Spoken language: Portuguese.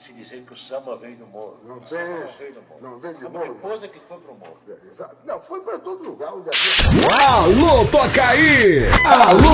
se dizer que o samba veio do morro. Não o tem, samba não veio do morro. não vem de A morro. minha esposa que foi pro morro. Exato. Não, foi para todo lugar onde havia. Alô, toca aí! Alô!